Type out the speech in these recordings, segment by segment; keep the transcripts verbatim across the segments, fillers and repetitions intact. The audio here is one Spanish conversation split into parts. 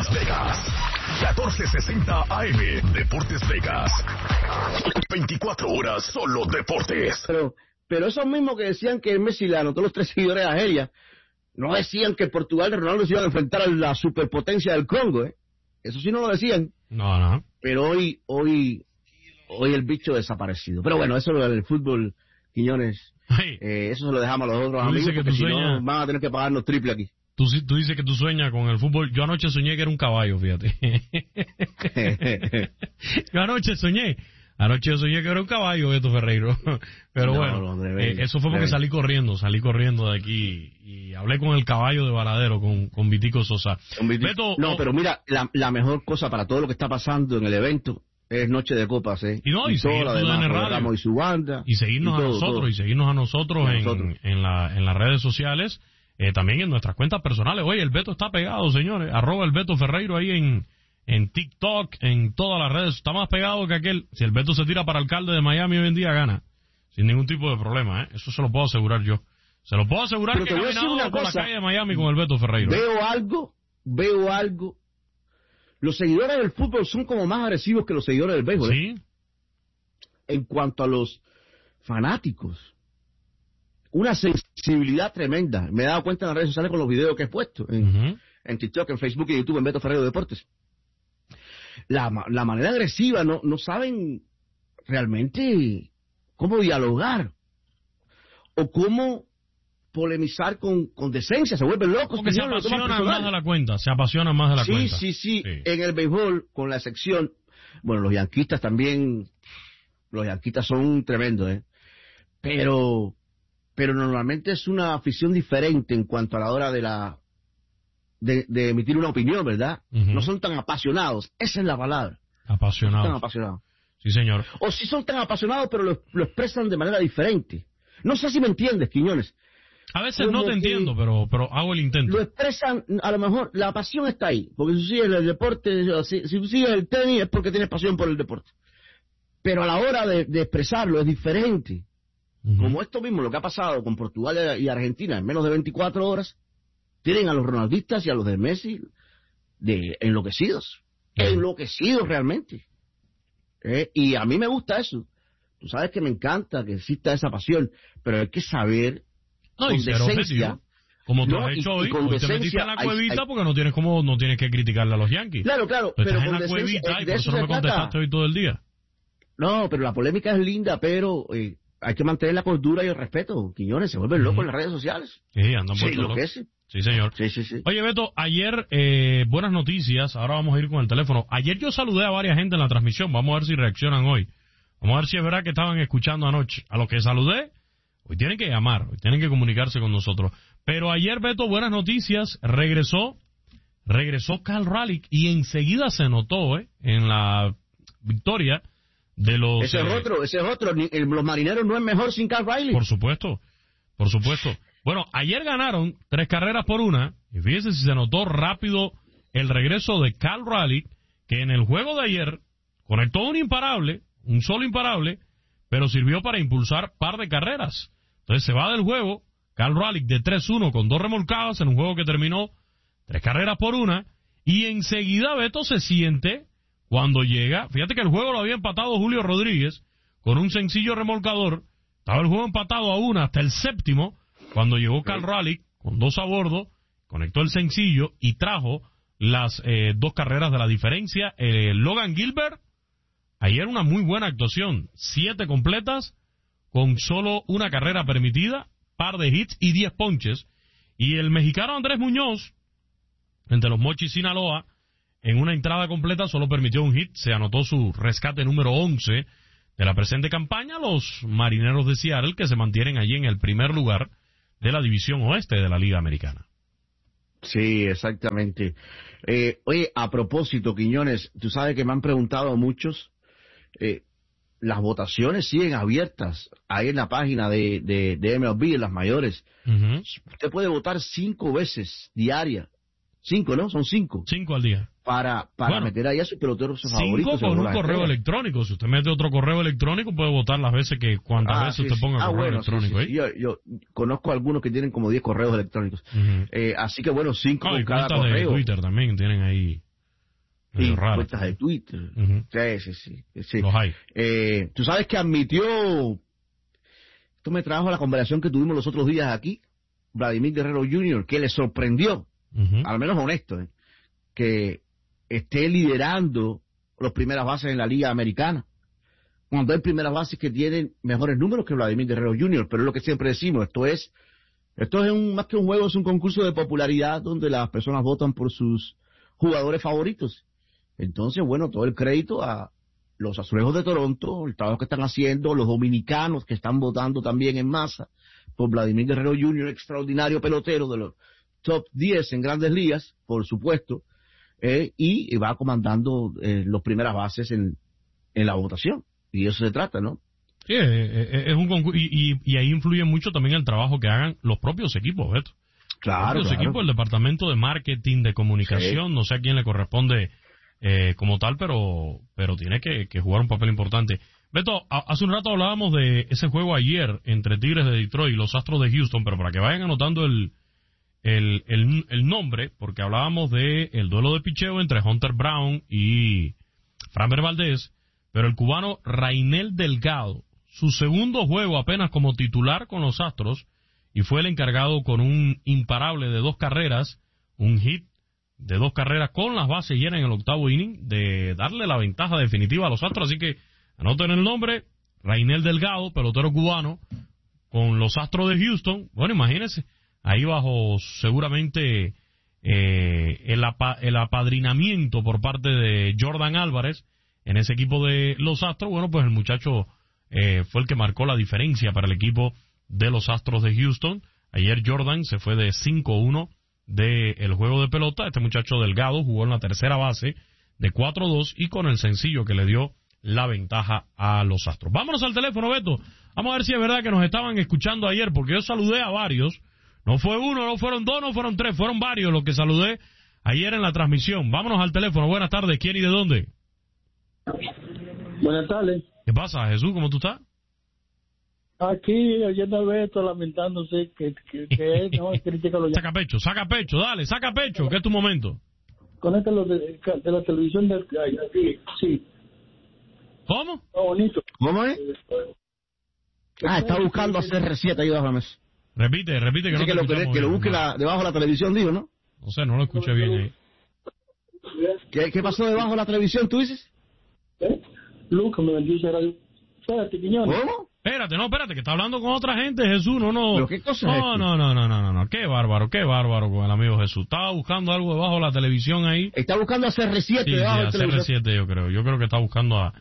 Las Vegas. catorce sesenta A M, Deportes Vegas. veinticuatro horas solo deportes. Pero, pero esos mismos que decían que Messi le anotó los tres seguidores a Argelia, no decían que Portugal de Ronaldo se iban a enfrentar a la superpotencia del Congo, ¿eh? Eso sí no lo decían. No, no. Pero hoy, hoy, hoy el bicho desaparecido. Pero bueno, eso es el fútbol, Quiñones. Hey. Eh, eso se lo dejamos a los otros Tú amigos, dices que porque tú si sueñas- no van a tener que pagarnos triple aquí. Tú, sí- tú dices que tú sueñas con el fútbol. Yo anoche soñé que era un caballo, fíjate. Yo anoche soñé. Anoche soñé que era un caballo, Beto Ferreiro. Pero No, bueno, no, de verdad, eh, eso fue porque de salí corriendo, salí corriendo de aquí y hablé con el caballo de Varadero, con, con Vitico Sosa. Beto, No, oh, pero mira, la, la mejor cosa para todo lo que está pasando en el evento es Noche de Copas, ¿eh? Y no, y todo seguir lo tu D N demás, Radio. Ramos y su banda. y seguirnos y a todo, nosotros, todo. y seguirnos a nosotros, Y a en, nosotros. en, la, en las redes sociales, eh, también en nuestras cuentas personales. Oye, el Beto está pegado, señores. Arroba el Beto Ferreiro ahí en, en TikTok, en todas las redes. Está más pegado que aquel. Si el Beto se tira para alcalde de Miami hoy en día, gana. Sin ningún tipo de problema, ¿eh? Eso se lo puedo asegurar yo. Se lo puedo asegurar Pero que te he voy a decir caminado una por cosa. la calle de Miami con el Beto Ferreiro. Veo algo, veo algo. Los seguidores del fútbol son como más agresivos que los seguidores del béisbol, ¿eh? ¿Sí? En cuanto a los fanáticos. Una sensibilidad tremenda. Me he dado cuenta en las redes sociales con los videos que he puesto en, Ujú. en TikTok, en Facebook y YouTube, en Beto Ferreiro Deportes. La, ma- la manera agresiva, no, no saben realmente cómo dialogar o cómo polemizar con, con decencia. Se vuelven locos. Porque se señores, lo toman apasionan personal. más de la cuenta. Se apasionan más de la sí, cuenta. Sí, sí, Sí. En el béisbol, con la excepción, bueno, los yanquistas también, los yanquistas son tremendos, ¿eh? Pero, pero normalmente es una afición diferente en cuanto a la hora de la, de, de emitir una opinión, ¿verdad? Ujú. No son tan apasionados, esa es la palabra. No son tan Apasionados. apasionados. Sí, señor. O sí son tan apasionados, pero lo, lo expresan de manera diferente. No sé si me entiendes, Quiñones. A veces Como no te que- entiendo, pero, pero hago el intento. Lo expresan, a lo mejor la pasión está ahí, porque si sigues el deporte, si, si sigues el tenis es porque tienes pasión por el deporte. Pero a la hora de, de expresarlo es diferente. Ujú. Como esto mismo, lo que ha pasado con Portugal y Argentina en menos de veinticuatro horas, tienen a los ronaldistas y a los de Messi de enloquecidos, Ujú. enloquecidos realmente. Eh, Y a mí me gusta eso. Tú sabes que me encanta que exista esa pasión, pero hay que saber No, con y ser decencia. objetivo. Como tú No, has y- hecho y hoy, con hoy te metiste decencia en la hay- cuevita hay- porque no tienes como, no tienes que criticarle a los Yankees. Claro, claro, Tú pero estás en con la decencia, cuevita eh, y de por eso eso no se me trata. contestaste hoy todo el día. No, pero la polémica es linda, pero eh, hay que mantener la cordura y el respeto. Quiñones se vuelven locos Ujú. en las redes sociales. Sí, andan Sí, vueltos lo que locos. es. Sí, señor. Sí, sí, sí. Oye, Beto, ayer, eh, buenas noticias, ahora vamos a ir con el teléfono. Ayer yo saludé a varias gente en la transmisión, vamos a ver si reaccionan hoy. Vamos a ver si es verdad que estaban escuchando anoche. A los que saludé, hoy tienen que llamar, hoy tienen que comunicarse con nosotros. Pero ayer, Beto, buenas noticias, regresó, regresó Cal Raleigh y enseguida se notó, eh, en la victoria de los... Ese es eh, otro, ese es otro. Ni- el- Los marineros no es mejor sin Cal Riley. Por supuesto, por supuesto. Bueno, ayer ganaron tres carreras por una, y fíjese si se notó rápido el regreso de Cal Raleigh, que en el juego de ayer conectó un imparable, un solo imparable, pero sirvió para impulsar par de carreras. Entonces se va del juego, Cal Raleigh de tres uno con dos remolcadas en un juego que terminó tres carreras por una, y enseguida Beto se siente cuando llega, fíjate que el juego lo había empatado Julio Rodríguez con un sencillo remolcador, estaba el juego empatado a una hasta el séptimo, cuando llegó Cal Raleigh con dos a bordo, conectó el sencillo y trajo las eh, dos carreras de la diferencia. Eh, Logan Gilbert, ayer una muy buena actuación, siete completas con solo una carrera permitida, par de hits y diez ponches. Y el mexicano Andrés Muñoz, entre los Mochis Sinaloa, en una entrada completa solo permitió un hit, se anotó su rescate número once de la presente campaña. Los Marineros de Seattle, que se mantienen allí en el primer lugar de la división oeste de la Liga Americana. Sí, exactamente. Eh, oye, a propósito, Quiñones, tú sabes que me han preguntado muchos, eh, las votaciones siguen abiertas ahí en la página de, de, de M L B, en las mayores. Uh-huh. Usted puede votar cinco veces diarias. Cinco, ¿no? Son cinco. Cinco al día. Para, para Bueno, meter ahí a sus peloteros Cinco favoritos. con según un las correo estrellas. electrónico. Si usted mete otro correo electrónico, puede votar las veces que, cuantas Ah, veces sí, usted sí. ponga Ah, correo bueno, sí, electrónico. sí, ¿eh? sí. Yo, yo conozco algunos que tienen como diez correos electrónicos. Ujú. Eh, así que bueno, cinco No, y con cada cuentas de correo. Twitter también tienen ahí. y raro, cuentas de Twitter. Uh-huh. Sí, sí, sí, sí. Los hay. Eh, tú sabes que admitió, esto me trajo a la conversación que tuvimos los otros días aquí, Vladimir Guerrero junior, que le sorprendió, Uh-huh. al menos honesto, eh, que esté liderando las primeras bases en la Liga Americana, cuando hay primeras bases que tienen mejores números que Vladimir Guerrero junior, pero es lo que siempre decimos, esto es esto es un, más que un juego, es un concurso de popularidad donde las personas votan por sus jugadores favoritos. Entonces, bueno, todo el crédito a los Azulejos de Toronto, el trabajo que están haciendo, los dominicanos que están votando también en masa por Vladimir Guerrero junior, extraordinario pelotero de los top diez en Grandes Ligas, por supuesto, eh, y va comandando eh, las primeras bases en, en la votación. Y eso se trata, ¿no? Sí, es un concurso, y, y, y ahí influye mucho también el trabajo que hagan los propios equipos, Beto. Claro, los claro. equipos, el departamento de marketing, de comunicación, sí. No sé a quién le corresponde eh, como tal, pero pero tiene que, que jugar un papel importante. Beto, a, hace un rato hablábamos de ese juego ayer entre Tigres de Detroit y los Astros de Houston, pero para que vayan anotando el el, el, el nombre, porque hablábamos de el duelo de picheo entre Hunter Brown y Framber Valdez, pero el cubano Rainel Delgado, su segundo juego apenas como titular con los Astros, y fue el encargado con un imparable de dos carreras, un hit de dos carreras con las bases llenas en el octavo inning, de darle la ventaja definitiva a los Astros. Así que anoten el nombre, Rainel Delgado, pelotero cubano, con los Astros de Houston. Bueno, imagínense, ahí bajo seguramente eh, el, apa, el apadrinamiento por parte de Jordan Álvarez en ese equipo de los Astros. Bueno, pues el muchacho eh, fue el que marcó la diferencia para el equipo de los Astros de Houston. Ayer Jordan se fue de cinco uno del juego de pelota. Este muchacho Delgado jugó en la tercera base de cuatro dos y con el sencillo que le dio la ventaja a los Astros. Vámonos al teléfono, Beto. Vamos a ver si es verdad que nos estaban escuchando ayer, porque yo saludé a varios. No fue uno, no fueron dos, no fueron tres, fueron varios los que saludé ayer en la transmisión. Vámonos al teléfono. Buenas tardes. ¿Quién y de dónde? Buenas tardes. ¿Qué pasa, Jesús? ¿Cómo tú estás? Aquí, oyendo a Beto lamentándose que, que, que él no critica los... Saca pecho, saca pecho, dale, saca pecho, que es tu momento. Conéctalo de, de la televisión de aquí, sí. ¿Cómo? Está bonito. ¿Cómo es? Ah, está buscando hacer receta ahí debajo de la mesa. Repite, repite que no que te lo, escuchamos que lo bien, busque no. la, debajo de la televisión, digo, ¿no? No sé, no lo escuché bien ahí. ¿Qué, qué pasó debajo de la televisión, tú dices? ¿Eh? Lucas me bendice radio. Espérate, Quiñones. ¿Cómo? Espérate, no, espérate, que está hablando con otra gente, Jesús, no, no. ¿Pero qué cosa no, es esto? no, no, no, no, no, no, qué bárbaro, qué bárbaro con el amigo Jesús. Estaba buscando algo debajo de la televisión ahí. Está buscando hacer R siete Sí, debajo sí, de la hacer televisión. R siete yo creo. Yo creo que está buscando a...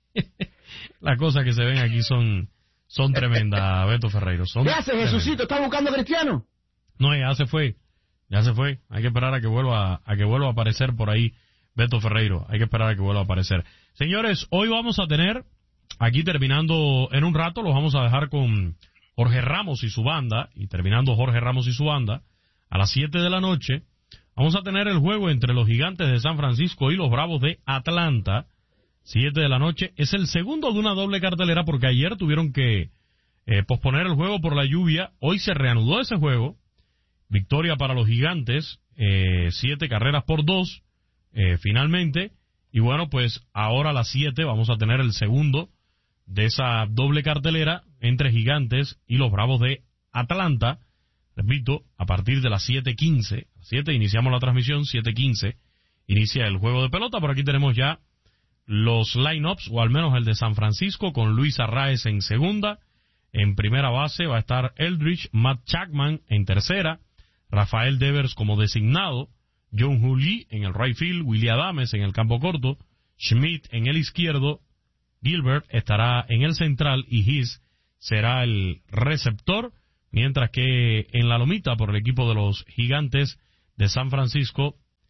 Las cosas que se ven aquí son son tremendas, Beto Ferreiro. Son ¿Qué hace, Jesucito? ¿Está buscando a Cristiano? No, ya se fue, ya se fue. Hay que esperar a que vuelva a que vuelva a aparecer por ahí Beto Ferreiro. Hay que esperar a que vuelva a aparecer. Señores, hoy vamos a tener, aquí terminando en un rato, los vamos a dejar con Jorge Ramos y su banda, y terminando Jorge Ramos y su banda, a las siete de la noche, vamos a tener el juego entre los Gigantes de San Francisco y los Bravos de Atlanta. siete de la noche. Es el segundo de una doble cartelera porque ayer tuvieron que eh, posponer el juego por la lluvia. Hoy se reanudó ese juego. Victoria para los Gigantes, eh, siete carreras por dos, eh, finalmente. Y bueno, pues ahora a las siete vamos a tener el segundo de esa doble cartelera entre Gigantes y los Bravos de Atlanta. Repito, a partir de las siete quince, siete iniciamos la transmisión, siete quince inicia el juego de pelota. Por aquí tenemos ya los lineups, o al menos el de San Francisco, con Luis Arraez en segunda. En primera base va a estar Eldridge, Matt Chapman en tercera, Rafael Devers como designado, John Juli en el right field, Willy Adames en el campo corto, Schmidt en el izquierdo, Gilbert estará en el central y His será el receptor, mientras que en la lomita por el equipo de los Gigantes de San Francisco,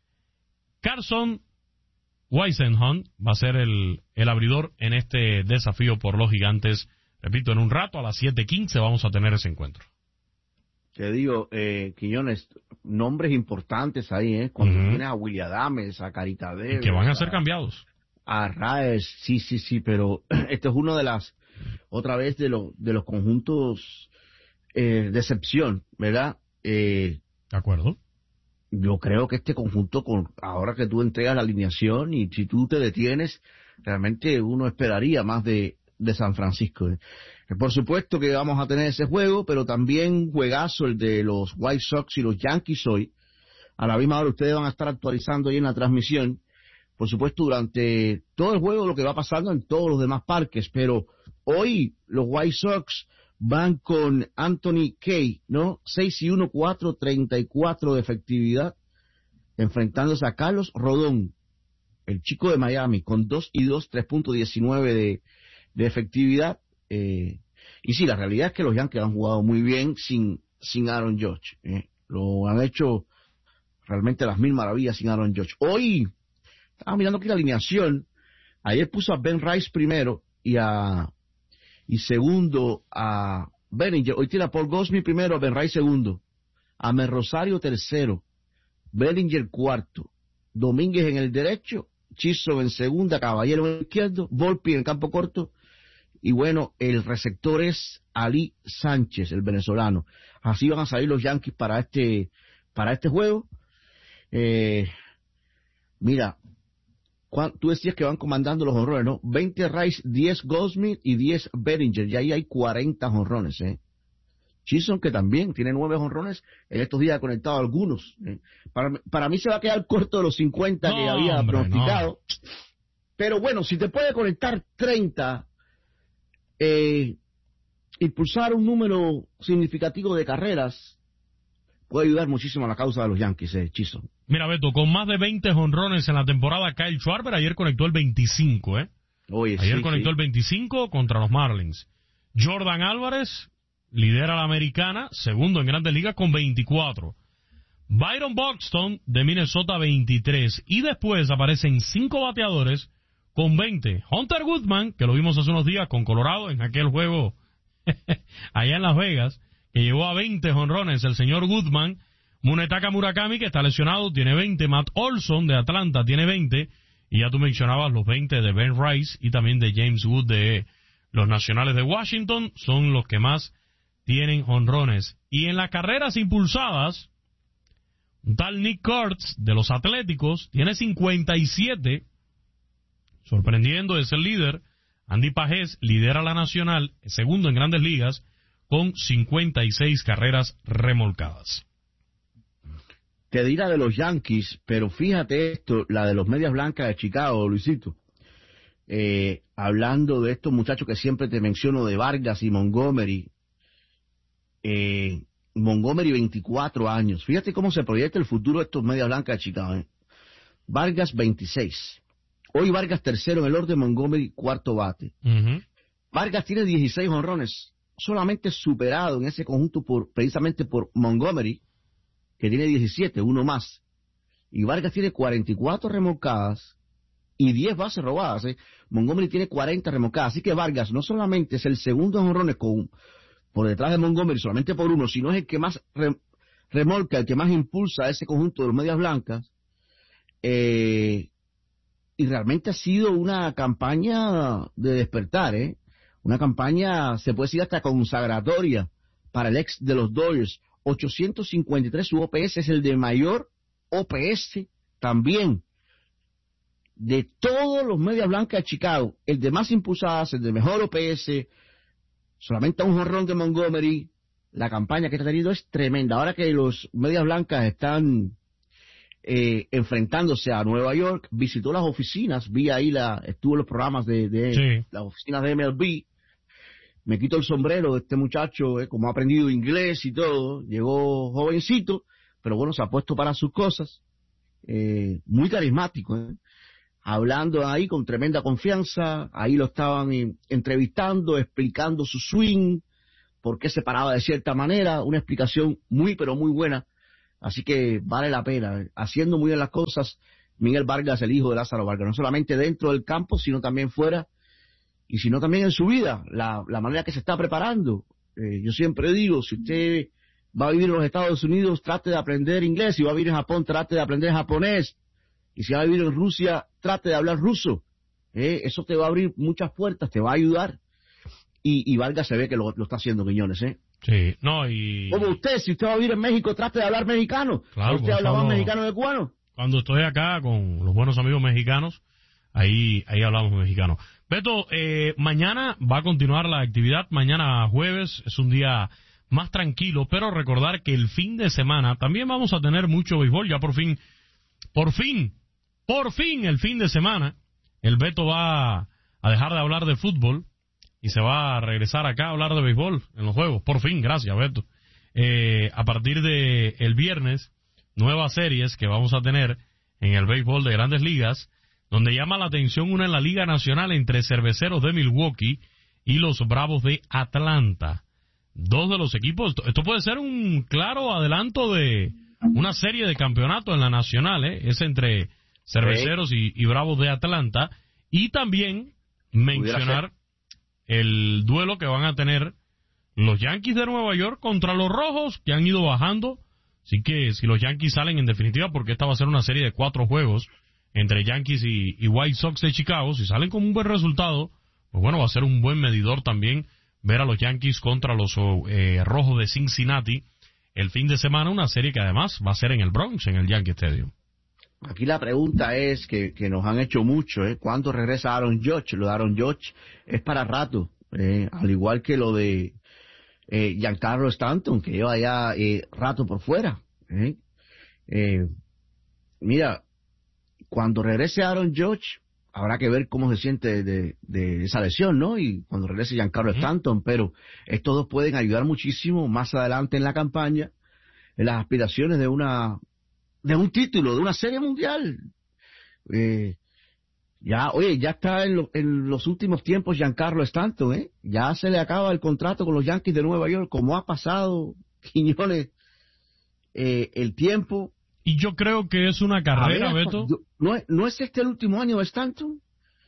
Carson Whisenhunt va a ser el, el abridor en este desafío por los Gigantes. Repito, en un rato a las siete quince vamos a tener ese encuentro. Te digo, eh, Quiñones, nombres importantes ahí, ¿eh? Cuando Uh-huh. tienes a Willy Adames, a Carita Devers, Y que van a ser cambiados. a Raes, sí, sí, sí, pero este es uno de las, otra vez de, lo, de los conjuntos eh, de excepción, ¿verdad? Eh, ¿De acuerdo? yo creo que este conjunto, con ahora que tú entregas la alineación y si tú te detienes, realmente uno esperaría más de, de San Francisco. ¿eh? Por supuesto que vamos a tener ese juego, pero también juegazo el de los White Sox y los Yankees hoy. A la misma hora ustedes van a estar actualizando ahí en la transmisión, por supuesto, durante todo el juego lo que va pasando en todos los demás parques, pero hoy los White Sox van con Anthony Kay, ¿no? seis y uno, cuatro treinta y cuatro de efectividad, enfrentándose a Carlos Rodón, el chico de Miami, con dos y dos, tres punto diecinueve de, de efectividad. Eh, y sí, la realidad es que los Yankees han jugado muy bien sin, sin Aaron Judge. Eh. Lo han hecho realmente las mil maravillas sin Aaron Judge. Hoy, estaba mirando aquí la alineación, ayer puso a Ben Rice primero y a y segundo a Bellinger. Hoy tiene a Paul Goldschmidt primero, a Ben Rice segundo, a Mer Rosario tercero, Bellinger cuarto, Domínguez en el derecho, Chisholm en segunda, Caballero en el izquierdo, Volpi en el campo corto, y bueno, el receptor es Ali Sánchez, el venezolano. Así van a salir los Yankees para este para este juego. Eh, mira, tú decías que van comandando los jonrones, ¿no? veinte Rice, diez Goldschmidt y diez Bellinger, y ahí hay cuarenta jonrones, ¿eh? Chisholm, que también tiene nueve jonrones, en estos días ha conectado algunos. ¿eh? Para, para mí se va a quedar corto de los cincuenta no, que había hombre, pronosticado. No. Pero bueno, si te puede conectar treinta, eh, impulsar un número significativo de carreras, puede ayudar muchísimo a la causa de los Yankees, eh, Chisholm. Mira, Beto, con más de veinte jonrones en la temporada, Kyle Schwarber ayer conectó el veinticinco, ¿eh? Oye, ayer sí, conectó sí. el veinticinco contra los Marlins. Jordan Álvarez lidera la americana, segundo en Grandes Ligas con veinticuatro. Byron Buxton de Minnesota veintitrés. Y después aparecen cinco bateadores con veinte. Hunter Goodman, que lo vimos hace unos días con Colorado en aquel juego allá en Las Vegas, que llegó a veinte jonrones el señor Goodman. Munetaka Murakami, que está lesionado, tiene veinte. Matt Olson de Atlanta tiene veinte. Y ya tú mencionabas los veinte de Ben Rice y también de James Wood de los Nacionales de Washington. Son los que más tienen jonrones. Y en las carreras impulsadas, un tal Nick Kurtz de los Atléticos tiene cincuenta y siete. Sorprendiendo, es el líder. Andy Pajés lidera la Nacional, segundo en Grandes Ligas, con cincuenta y seis carreras remolcadas. Te dirá de los Yankees, pero fíjate esto, la de los Medias Blancas de Chicago, Luisito. Eh, hablando de estos muchachos que siempre te menciono, de Vargas y Montgomery. Eh, Montgomery, veinticuatro años. Fíjate cómo se proyecta el futuro de estos Medias Blancas de Chicago. ¿eh? Vargas, veintiséis. Hoy Vargas tercero en el orden, Montgomery cuarto bate. Uh-huh. Vargas tiene dieciséis jonrones, solamente superado en ese conjunto por precisamente por Montgomery, que tiene diecisiete, uno más. Y Vargas tiene cuarenta y cuatro remolcadas y diez bases robadas. ¿eh? Montgomery tiene cuarenta remolcadas. Así que Vargas no solamente es el segundo en jonrones con, por detrás de Montgomery, solamente por uno, sino es el que más re, remolca, el que más impulsa a ese conjunto de los Medias Blancas. Eh, y realmente ha sido una campaña de despertar, ¿eh? Una campaña, se puede decir, hasta consagratoria para el ex de los Dodgers. ochocientos cincuenta y tres su O P S, es el de mayor O P S también de todos los Medias Blancas de Chicago, el de más impulsadas, el de mejor O P S, solamente a un jonrón de Montgomery. La campaña que está teniendo es tremenda. Ahora que los Medias Blancas están eh, enfrentándose a Nueva York, visitó las oficinas, vi ahí la, estuvo en los programas de, de sí. las oficinas de M L B. Me quito el sombrero de este muchacho, eh, como ha aprendido inglés y todo. Llegó jovencito, pero bueno, se ha puesto para sus cosas. Eh, muy carismático, eh. Hablando ahí con tremenda confianza. Ahí lo estaban eh, entrevistando, explicando su swing, por qué se paraba de cierta manera. Una explicación muy, pero muy buena. Así que vale la pena. Eh. Haciendo muy bien las cosas, Miguel Vargas, el hijo de Lázaro Vargas. No solamente dentro del campo, sino también fuera. Y sino también en su vida, la, la manera que se está preparando. Eh, yo siempre digo, si usted va a vivir en los Estados Unidos, trate de aprender inglés. Si va a vivir en Japón, trate de aprender japonés. Y si va a vivir en Rusia, trate de hablar ruso. Eh, eso te va a abrir muchas puertas, te va a ayudar. Y, y Vargas se ve que lo, lo está haciendo, Quiñones, ¿eh? Sí, no, y... Como usted, si usted va a vivir en México, trate de hablar mexicano. Claro, usted habla más mexicano que cubano. Cuando estoy acá con los buenos amigos mexicanos, ahí ahí hablamos mexicano. Beto, eh, mañana va a continuar la actividad, mañana jueves, es un día más tranquilo, pero recordar que el fin de semana también vamos a tener mucho béisbol, ya por fin, por fin, por fin el fin de semana, el Beto va a dejar de hablar de fútbol y se va a regresar acá a hablar de béisbol en los juegos, por fin, gracias Beto. Eh, a partir de el viernes, nuevas series que vamos a tener en el béisbol de Grandes Ligas, donde llama la atención una en la Liga Nacional entre Cerveceros de Milwaukee y los Bravos de Atlanta. Dos de los equipos, esto puede ser un claro adelanto de una serie de campeonato en la Nacional, ¿eh? Es entre Cerveceros y, y Bravos de Atlanta, y también mencionar el duelo que van a tener los Yankees de Nueva York contra los Rojos, que han ido bajando. Así que si los Yankees salen en definitiva, porque esta va a ser una serie de cuatro juegos entre Yankees y, y White Sox de Chicago, si salen con un buen resultado, pues bueno, va a ser un buen medidor también ver a los Yankees contra los eh, Rojos de Cincinnati el fin de semana, una serie que además va a ser en el Bronx, en el Yankee Stadium. Aquí la pregunta es, que, que nos han hecho mucho, ¿eh? ¿Cuándo regresa Aaron Judge? Lo de Aaron Judge es para rato, eh, al igual que lo de eh, Giancarlo Stanton, que lleva ya eh, rato por fuera. ¿eh? Eh, mira, cuando regrese Aaron Judge, habrá que ver cómo se siente de, de esa lesión, ¿no? Y cuando regrese Giancarlo uh-huh. Stanton, pero estos dos pueden ayudar muchísimo más adelante en la campaña, en las aspiraciones de una de un título, de una serie mundial. Eh, ya, oye, ya está en, lo, en los últimos tiempos Giancarlo Stanton, ¿eh? Ya se le acaba el contrato con los Yankees de Nueva York, como ha pasado, Quiñones, eh, el tiempo. Y yo creo que es una carrera, ver, Beto. No es, no es este el último año de Stanton,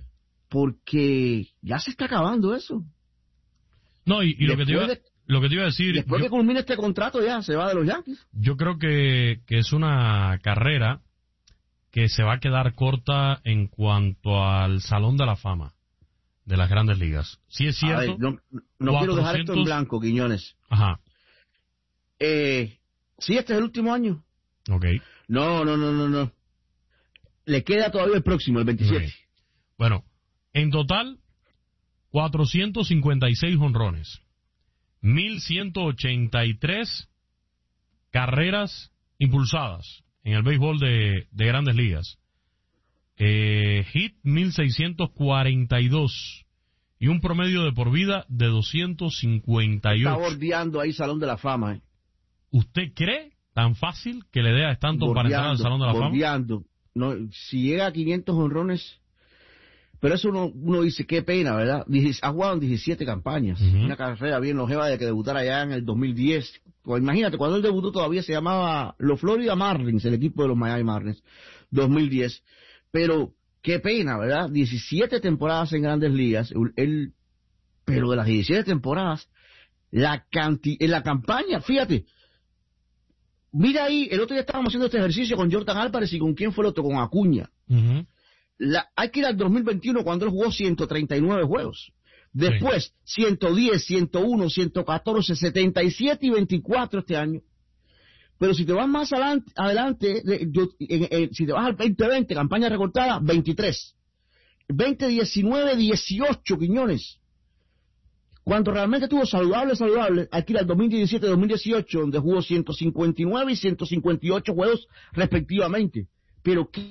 porque ya se está acabando eso. No, y, y lo, que te iba, de, lo que te iba a decir... Después yo, que culmine este contrato ya se va de los Yankees. Yo creo que, que es una carrera que se va a quedar corta en cuanto al Salón de la Fama de las Grandes Ligas. Sí es cierto. Ver, no no cuatrocientos... quiero dejar esto en blanco, Quiñones. Ajá. Eh, sí, este es el último año. Okay. No, no, no, no, no. Le queda todavía el próximo, el veintisiete. Okay. Bueno, en total, cuatrocientos cincuenta y seis jonrones, mil ciento ochenta y tres carreras impulsadas en el béisbol de, de Grandes Ligas. Eh, hit mil seiscientos cuarenta y dos y un promedio de por vida de doscientos cincuenta y ocho. Está bordeando ahí Salón de la Fama. ¿eh? ¿Usted cree tan fácil que le dé a Stanton para entrar al Salón de la bordeando. Fama? No, si llega a quinientos honrones, pero eso uno, uno dice, qué pena, ¿verdad? Ha jugado en diecisiete campañas, uh-huh. una carrera bien longeva de que debutara ya en el dos mil diez. Pues imagínate, cuando él debutó todavía se llamaba los Florida Marlins, el equipo de los Miami Marlins, dos mil diez. Pero qué pena, ¿verdad? diecisiete temporadas en Grandes Ligas, él, pero de las diecisiete temporadas, la canti, en la campaña, fíjate, mira ahí, el otro día estábamos haciendo este ejercicio con Jordan Álvarez y con quién fue el otro, con Acuña. Uh-huh. La, hay que ir al dos mil veintiuno cuando él jugó ciento treinta y nueve juegos. Después, sí. ciento diez, ciento uno, ciento catorce, setenta y siete y veinticuatro este año. Pero si te vas más adelante, adelante yo, en, en, si te vas al veinte veinte, campaña recortada, veintitrés. veinte diecinueve, dieciocho, Quiñones. Cuando realmente estuvo saludable, saludable, hay que ir al dos mil diecisiete, dos mil dieciocho, donde jugó ciento cincuenta y nueve y ciento cincuenta y ocho juegos respectivamente. Pero qué,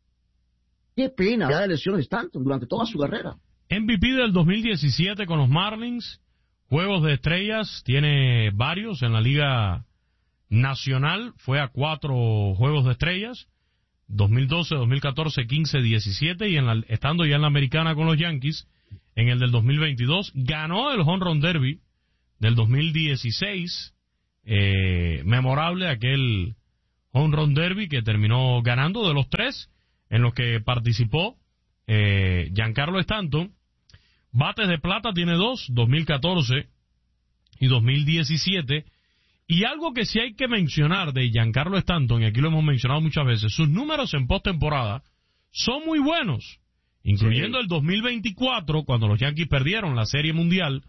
qué pena la lesión de Stanton durante toda su carrera. M V P del dos mil diecisiete con los Marlins, juegos de estrellas, tiene varios en la Liga Nacional, fue a cuatro juegos de estrellas, dos mil doce, dos mil catorce, quince, diecisiete, y en la, estando ya en la Americana con los Yankees, en el del dos mil veintidós, ganó el Home Run Derby del dos mil dieciséis, eh, memorable aquel Home Run Derby que terminó ganando de los tres en los que participó eh, Giancarlo Stanton. Bates de plata tiene dos, dos mil catorce y dos mil diecisiete. Y algo que sí hay que mencionar de Giancarlo Stanton, y aquí lo hemos mencionado muchas veces, sus números en postemporada son muy buenos, incluyendo sí. el dos mil veinticuatro, cuando los Yankees perdieron la Serie Mundial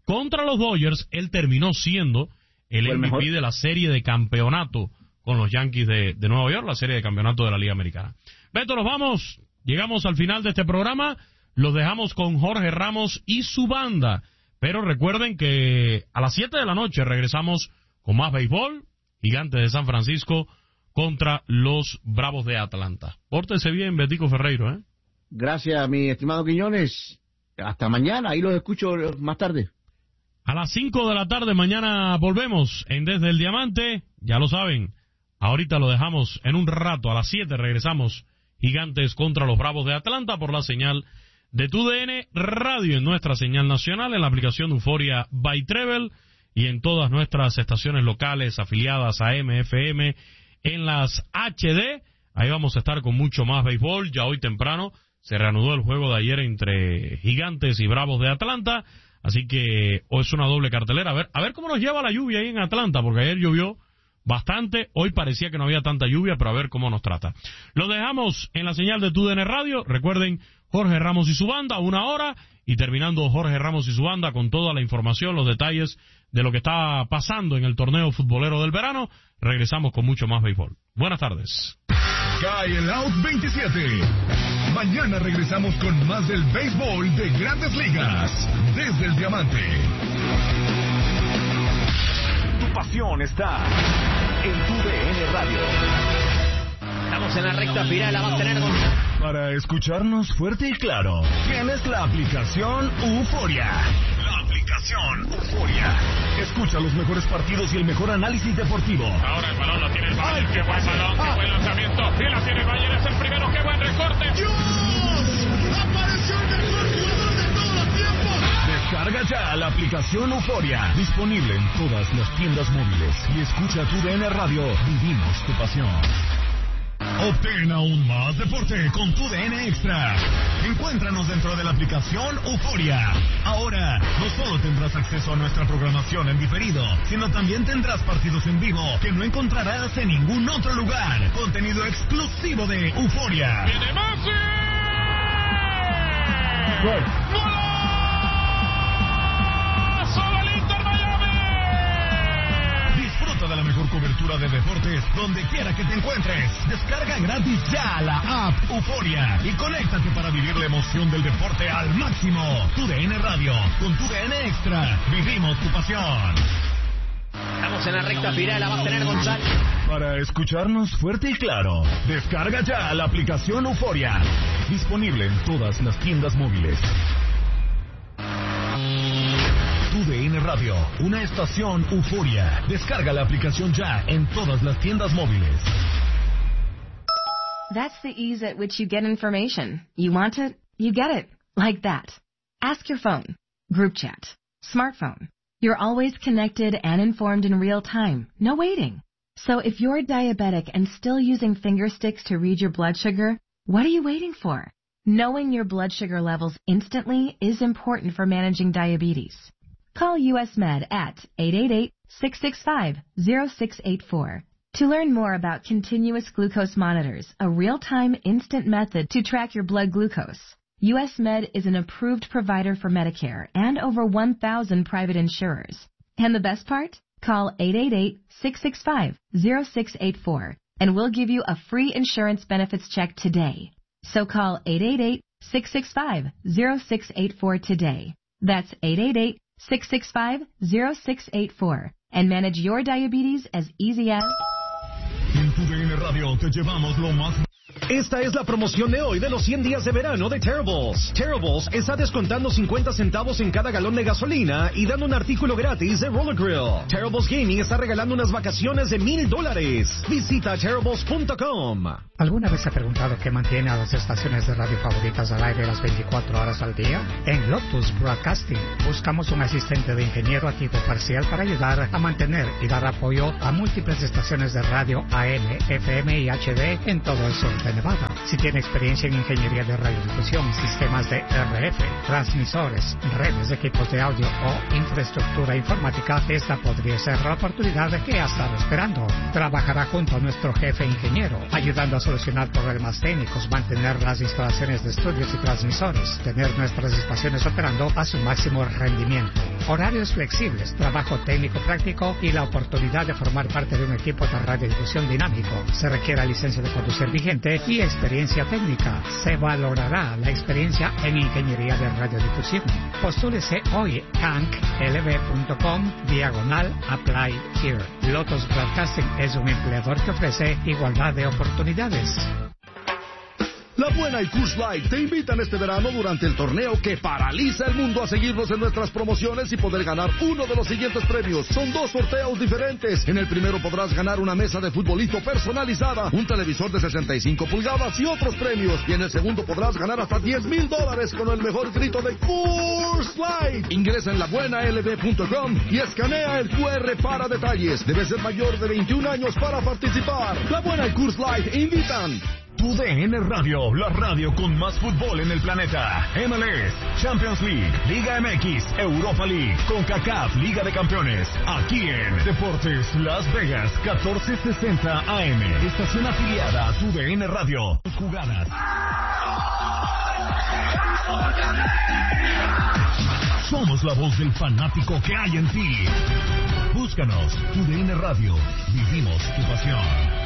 contra los Dodgers, él terminó siendo el Fue el M V P mejor. de la serie de campeonato con los Yankees de, de Nueva York, la serie de campeonato de la Liga Americana. Beto, nos vamos. Llegamos al final de este programa. Los dejamos con Jorge Ramos y su banda. Pero recuerden que a las siete de la noche regresamos con más béisbol. Gigantes de San Francisco contra los Bravos de Atlanta. Pórtese bien, Betico Ferreiro, ¿eh? Gracias, mi estimado Quiñones. Hasta mañana, ahí los escucho más tarde. A las cinco de la tarde mañana volvemos en Desde el Diamante. Ya lo saben, ahorita lo dejamos en un rato. A las siete regresamos Gigantes contra los Bravos de Atlanta por la señal de Tu D N Radio, en nuestra señal nacional, en la aplicación Euforia by Treble y en todas nuestras estaciones locales afiliadas a M F M, en las H D. Ahí vamos a estar con mucho más béisbol. Ya hoy temprano se reanudó el juego de ayer entre Gigantes y Bravos de Atlanta, así que hoy es una doble cartelera. A ver, a ver cómo nos lleva la lluvia ahí en Atlanta, porque ayer llovió bastante, hoy parecía que no había tanta lluvia, pero a ver cómo nos trata. Lo dejamos en la señal de Tu D N Radio. Recuerden, Jorge Ramos y su banda, una hora, y terminando Jorge Ramos y su banda con toda la información, los detalles de lo que está pasando en el torneo futbolero del verano. Regresamos con mucho más béisbol. Buenas tardes. Cae el Out veintisiete. Mañana regresamos con más del béisbol de Grandes Ligas. Desde el Diamante. Tu pasión está en Tu D N Radio. Estamos en la recta final, la va a tener con... Para escucharnos fuerte y claro, tienes la aplicación Euforia. La aplicación Euforia. Escucha los mejores partidos y el mejor análisis deportivo. Ahora el balón lo tiene el Bayern. Qué buen balón, qué buen lanzamiento. Y la tiene el Bayern, es el primero. Qué buen recorte. ¡Dios! ¡Apareció el mejor jugador de todos los tiempos! Descarga ya la aplicación Euforia. Disponible en todas las tiendas móviles. Y escucha Tu D N Radio. Vivimos tu pasión. Obtén aún más deporte con Tu D N Extra. Encuéntranos dentro de la aplicación Euforia. Ahora, no solo tendrás acceso a nuestra programación en diferido, sino también tendrás partidos en vivo que no encontrarás en ningún otro lugar. Contenido exclusivo de Euforia. ¡Viene Messi! Gol. ¡Golazo del Inter Miami! Disfruta de la mejor cobertura de deportes donde quiera que te encuentres. Descarga gratis ya la app Euforia y conéctate para vivir la emoción del deporte al máximo. Tu D N Radio, con Tu D N Extra, vivimos tu pasión. Estamos en la recta final, la va a tener González. Para escucharnos fuerte y claro, descarga ya la aplicación Euforia. Disponible en todas las tiendas móviles. Tu D N Radio, una estación Euforia. Descarga la aplicación ya en todas las tiendas móviles. That's the ease at which you get information. You want it, you get it. Like that. Ask your phone. Group chat. Smartphone. You're always connected and informed in real time. No waiting. So if you're diabetic and still using finger sticks to read your blood sugar, what are you waiting for? Knowing your blood sugar levels instantly is important for managing diabetes. Call U S Med at eight eight eight, six six five, zero six eight four. To learn more about continuous glucose monitors, a real-time instant method to track your blood glucose, U S Med is an approved provider for Medicare and over one thousand private insurers. And the best part? Call eight eight eight, six six five, zero six eight four and we'll give you a free insurance benefits check today. So call eight eight eight, six six five, zero six eight four today. That's eight eight eight, six six five, zero six eight four and manage your diabetes as easy as... En Tu D N Radio te llevamos lo más... Esta es la promoción de hoy de los cien días de verano de Terribles. Terribles está descontando cincuenta centavos en cada galón de gasolina y dando un artículo gratis de Roller Grill. Terribles Gaming está regalando unas vacaciones de mil dólares. Visita terribles punto com. ¿Alguna vez se ha preguntado qué mantiene a las estaciones de radio favoritas al aire las veinticuatro horas al día? En Lotus Broadcasting buscamos un asistente de ingeniero a tiempo parcial para ayudar a mantener y dar apoyo a múltiples estaciones de radio A M, F M y H D en todo el sur de Nevada. Si tiene experiencia en ingeniería de radiodifusión, sistemas de R F, transmisores, redes, equipos de audio o infraestructura informática, esta podría ser la oportunidad que ha estado esperando. Trabajará junto a nuestro jefe ingeniero, ayudando a solucionar problemas técnicos, mantener las instalaciones de estudios y transmisores, tener nuestras estaciones operando a su máximo rendimiento. Horarios flexibles, trabajo técnico práctico y la oportunidad de formar parte de un equipo de radiodifusión dinámico. Se requiere licencia de conducir vigente y experiencia técnica. Se valorará la experiencia en ingeniería de radiodifusión. Postúlese hoy canc l b punto com diagonal apply here. Lotus Broadcasting es un empleador que ofrece igualdad de oportunidades. La Buena y Coors Light te invitan este verano durante el torneo que paraliza el mundo a seguirnos en nuestras promociones y poder ganar uno de los siguientes premios. Son dos sorteos diferentes. En el primero podrás ganar una mesa de futbolito personalizada, un televisor de sesenta y cinco pulgadas y otros premios. Y en el segundo podrás ganar hasta diez mil dólares con el mejor grito de Coors Light. Ingresa en la buena l b punto com y escanea el cu erre para detalles. Debes ser mayor de veintiún años para participar. La Buena y Coors Light invitan. Tu D N Radio, la radio con más fútbol en el planeta. M L S, Champions League, Liga M X, Europa League, CONCACAF, Liga de Campeones. Aquí en Deportes Las Vegas, catorce sesenta A M. Estación afiliada a Tu D N Radio. Jugadas. Somos la voz del fanático que hay en ti. Búscanos, Tu D N Radio. Vivimos tu pasión.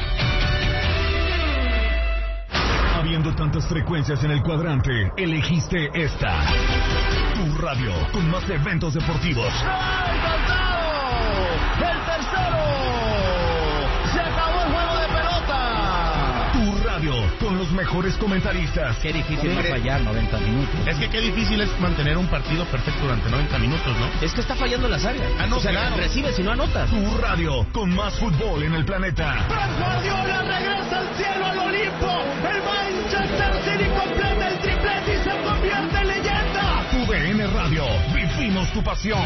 Habiendo tantas frecuencias en el cuadrante, elegiste esta. Tu radio, con más eventos deportivos. ¡Ay, Gonzalo! ¡El tercero! ¡Se acabó el juego de pelota! Tu radio, con los mejores comentaristas. Qué difícil es fallar noventa minutos. Es que qué difícil es mantener un partido perfecto durante noventa minutos, ¿no? Es que está fallando las áreas. Ah, no, o sea, claro. Recibes y no anotas. Tu radio, con más fútbol en el planeta. ¡Pep Guardiola regresa al cielo, al Olimpo! ¡El Manchester City completa el triplete y se convierte en leyenda! Tu D N Radio, vivimos tu pasión.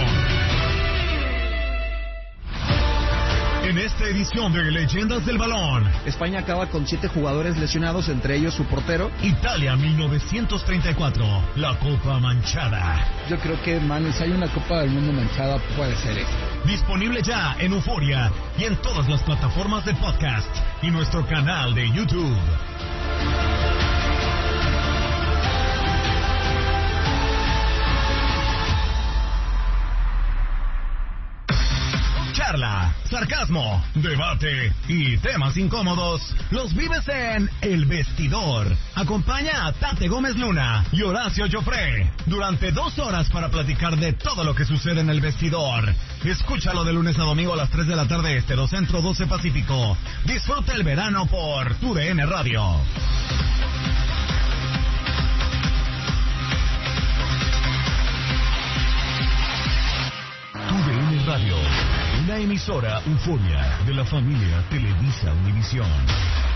En esta edición de Leyendas del Balón, España acaba con siete jugadores lesionados, entre ellos su portero. Italia mil novecientos treinta y cuatro, la Copa Manchada. Yo creo que, Manu, si hay una Copa del Mundo manchada, puede ser esta. Disponible ya en Euforia y en todas las plataformas de podcast y nuestro canal de YouTube. Charla, sarcasmo, debate y temas incómodos los vives en El Vestidor. Acompaña a Tate Gómez Luna y Horacio Joffre durante dos horas para platicar de todo lo que sucede en El Vestidor. Escúchalo de lunes a domingo a las tres de la tarde este, dos Centro, doce Pacífico. Disfruta el verano por Tu D N Radio. Tu D N Radio, una emisora Euforia de la familia Televisa Univisión.